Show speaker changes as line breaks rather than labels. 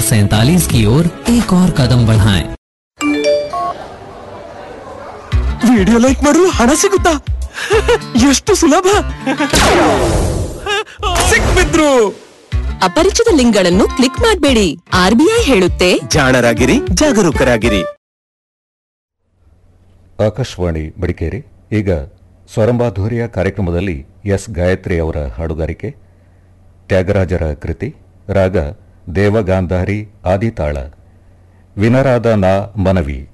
47 की ओर एक और कदम बढ़ाएं।
ವಿಡಿಯೋ ಲೈಕ್ ಮಾಡಲು ಹಣ ಸಿಗುತ್ತಾ? ಎಷ್ಟು ಸುಲಭ! ಸಿಕ್ಬಿದ್ರು.
ಅಪರಿಚಿತ ಲಿಂಕ್ಗಳನ್ನು ಕ್ಲಿಕ್ ಮಾಡಬೇಡಿ. ಆರ್ಬಿಐ ಹೇಳುತ್ತೆ,
ಜಾಣರಾಗಿರಿ, ಜಾಗರೂಕರಾಗಿರಿ.
ಆಕಾಶವಾಣಿ ಮಡಿಕೇರಿ. ಈಗ ಸ್ವರಂಬಾಧೂರಿಯ ಕಾರ್ಯಕ್ರಮದಲ್ಲಿ ಎಸ್ ಗಾಯತ್ರಿ ಅವರ ಹಾಡುಗಾರಿಕೆ, ತ್ಯಾಗರಾಜರ ಕೃತಿ, ರಾಗ ದೇವಗಾಂಧಾರಿ, ಆದಿತಾಳ, ವಿನರಾದ ನಾ ಮನವಿ.